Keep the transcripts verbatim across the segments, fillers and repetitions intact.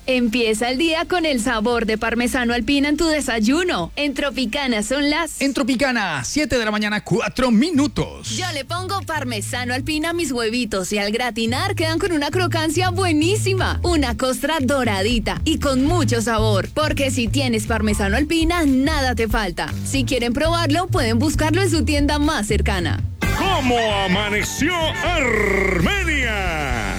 Empieza el día con el sabor de parmesano alpina en tu desayuno. En Tropicana son las... En Tropicana, siete de la mañana, cuatro minutos. Yo le pongo parmesano alpina a mis huevitos y al gratinar quedan con una crocancia buenísima. Una costra doradita y con mucho sabor. Porque si tienes parmesano alpina, nada te falta. Si quieren probarlo, pueden buscarlo en su tienda más cercana. ¿Cómo amaneció Armenia?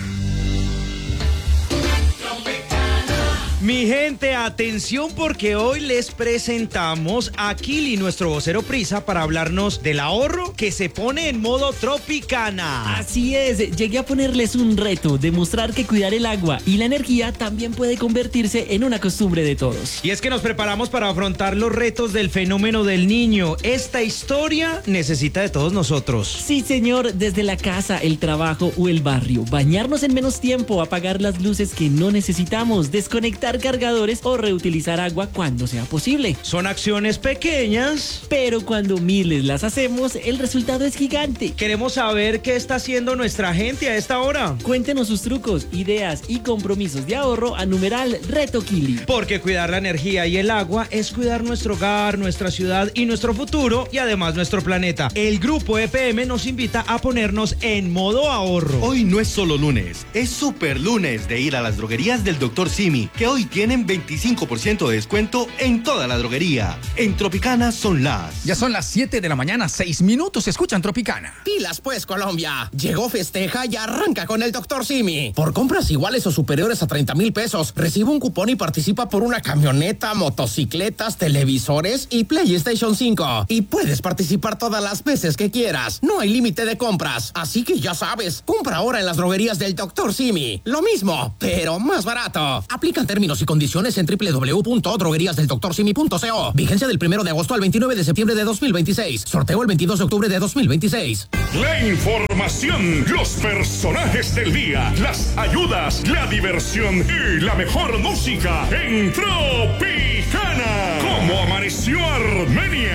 Mi gente, atención porque hoy les presentamos a Kili, nuestro vocero prisa, para hablarnos del ahorro que se pone en modo Tropicana. Así es, llegué a ponerles un reto, demostrar que cuidar el agua y la energía también puede convertirse en una costumbre de todos. Y es que nos preparamos para afrontar los retos del fenómeno del niño. Esta historia necesita de todos nosotros. Sí, señor, desde la casa, el trabajo o el barrio, bañarnos en menos tiempo, apagar las luces que no necesitamos, desconectar cargadores o reutilizar agua cuando sea posible. Son acciones pequeñas, pero cuando miles las hacemos, el resultado es gigante. Queremos saber qué está haciendo nuestra gente a esta hora. Cuéntenos sus trucos, ideas y compromisos de ahorro a numeral Reto Kili. Porque cuidar la energía y el agua es cuidar nuestro hogar, nuestra ciudad y nuestro futuro, y además nuestro planeta. El Grupo E P M nos invita a ponernos en modo ahorro. Hoy no es solo lunes, es super lunes de ir a las droguerías del doctor Simi, que hoy tienen veinticinco por ciento de descuento en toda la droguería. En Tropicana son las... Ya son las siete de la mañana, seis minutos. Escuchan Tropicana. Pilas pues, Colombia. Llegó, festeja y arranca con el doctor Simi. Por compras iguales o superiores a treinta mil pesos, recibe un cupón y participa por una camioneta, motocicletas, televisores y PlayStation cinco. Y puedes participar todas las veces que quieras. No hay límite de compras. Así que ya sabes, compra ahora en las droguerías del doctor Simi. Lo mismo, pero más barato. Aplican términos y condiciones en doble u doble u doble u punto droguerías del doctor simi punto co. Vigencia del primero de agosto al veintinueve de septiembre de dos mil veintiséis. Sorteo el veintidós de octubre de dos mil veintiséis. La información, los personajes del día, las ayudas, la diversión y la mejor música en Tropicana. ¿Cómo amaneció Armenia?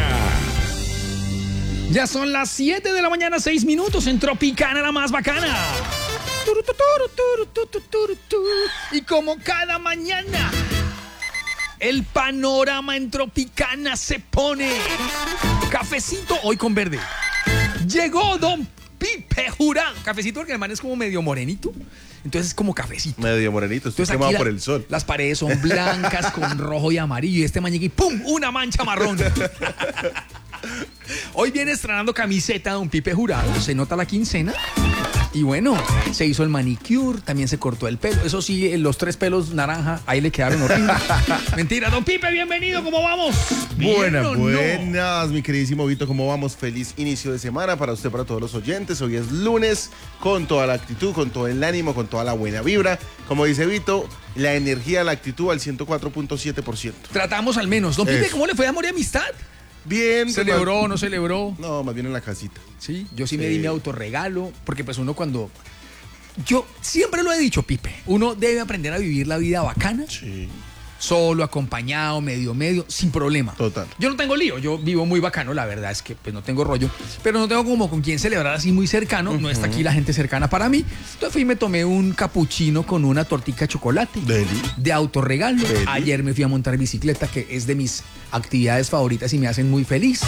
Ya son las siete de la mañana, seis minutos en Tropicana, la más bacana. Y como cada mañana, el panorama en Tropicana se pone cafecito hoy con verde. Llegó Don Pipe Jurado. Cafecito porque el man es como medio morenito. Entonces es como cafecito. Medio morenito, estoy quemado la, por el sol. Las paredes son blancas con rojo y amarillo. Y este man llega y ¡pum! Una mancha marrón. Hoy viene estrenando camiseta Don Pipe Jurado. Se nota la quincena. Y bueno, se hizo el manicure, también se cortó el pelo. Eso sí, los tres pelos naranja, ahí le quedaron horribles. Mentira, Don Pipe, bienvenido, ¿cómo vamos? Buenas, buenas, no? Mi queridísimo Vito, ¿cómo vamos? Feliz inicio de semana para usted, para todos los oyentes. Hoy es lunes, con toda la actitud, con todo el ánimo, con toda la buena vibra. Como dice Vito, la energía, la actitud al ciento cuatro punto siete por ciento. Tratamos al menos. Don Pipe, Eso. ¿cómo le fue de amor y amistad? Bien. ¿Celebró o más... no celebró? No, más bien en la casita. Sí, yo sí, sí me di mi autorregalo, porque pues uno cuando... Yo siempre lo he dicho, Pipe, uno debe aprender a vivir la vida bacana. Sí. Solo, acompañado, medio, medio, sin problema. Total. Yo no tengo lío, yo vivo muy bacano, la verdad es que pues no tengo rollo, pero no tengo como con quién celebrar así muy cercano, uh-huh. No está aquí la gente cercana para mí. Entonces fui y me tomé un capuchino con una tortica de chocolate. Deli. De autorregalo. Deli. Ayer me fui a montar bicicleta, que es de mis actividades favoritas y me hacen muy feliz.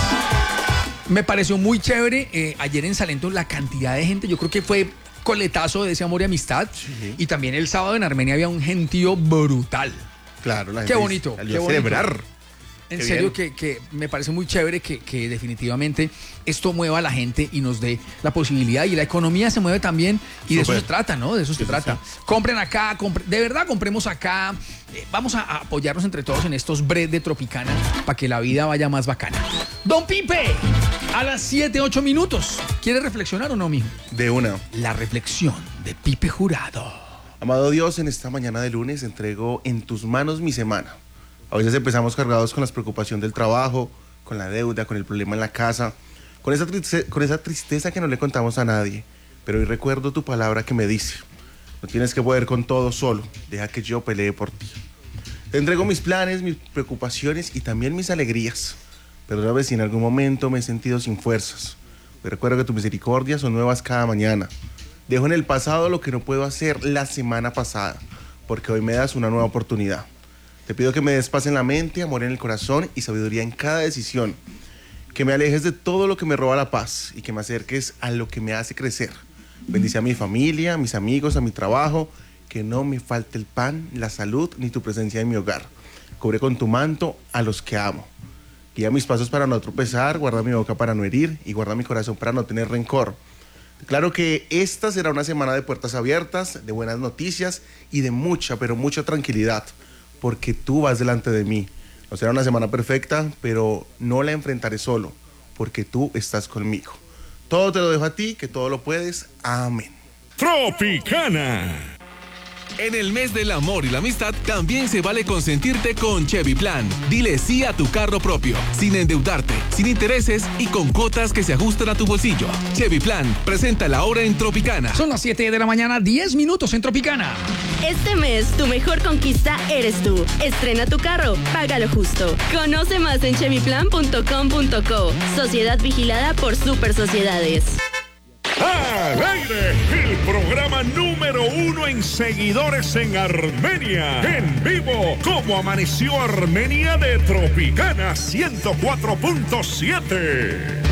Me pareció muy chévere, eh, ayer en Salento la cantidad de gente, yo creo que fue coletazo de ese amor y amistad. Sí. Y también el sábado en Armenia había un gentío brutal. Claro, la gente qué bonito, salió qué a bonito. celebrar. En qué serio que, que me parece muy chévere que, que definitivamente esto mueva a la gente y nos dé la posibilidad. Y la economía se mueve también y Super. De eso se trata, ¿no? De eso se sí, trata. Sí. Compren acá, compre, de verdad compremos acá. Eh, vamos a, a apoyarnos entre todos en estos bread de Tropicana para que la vida vaya más bacana. Don Pipe, a las siete, ocho minutos. ¿Quiere reflexionar o no, mijo? De una. La reflexión de Pipe Jurado. Amado Dios, en esta mañana de lunes entrego en tus manos mi semana. A veces empezamos cargados con la preocupación del trabajo, con la deuda, con el problema en la casa, con esa, triste, con esa tristeza que no le contamos a nadie. Pero hoy recuerdo tu palabra que me dice, no tienes que poder con todo solo, deja que yo pelee por ti. Te entrego mis planes, mis preocupaciones y también mis alegrías. Perdóname si en algún momento me he sentido sin fuerzas. Pero recuerdo que tus misericordias son nuevas cada mañana. Dejo en el pasado lo que no puedo hacer la semana pasada. porque hoy me das una nueva oportunidad. Te pido que me des paz en la mente, amor en el corazón y sabiduría en cada decisión. Que me alejes de todo lo que me roba la paz y que me acerques a lo que me hace crecer. Bendice a mi familia, a mis amigos, a mi trabajo. Que no me falte el pan, la salud ni tu presencia en mi hogar. Cubre con tu manto a los que amo. Guía mis pasos para no tropezar, guarda mi boca para no herir y guarda mi corazón para no tener rencor. Claro que esta será una semana de puertas abiertas, de buenas noticias y de mucha, pero mucha tranquilidad, porque tú vas delante de mí. No será una semana perfecta, pero no la enfrentaré solo, porque tú estás conmigo. Todo te lo dejo a ti, que todo lo puedes. Amén. Tropicana. En el mes del amor y la amistad también se vale consentirte con Chevy Plan. Dile sí a tu carro propio, sin endeudarte, sin intereses y con cuotas que se ajustan a tu bolsillo. Chevy Plan presenta la hora en Tropicana. Son las siete de la mañana, diez minutos en Tropicana. Este mes, tu mejor conquista eres tú. Estrena tu carro, págalo justo. Conoce más en chevy plan punto com punto co. Sociedad vigilada por Super Sociedades. ¡Al aire! El programa número uno en seguidores en Armenia. En vivo, como amaneció Armenia de Tropicana ciento cuatro punto siete.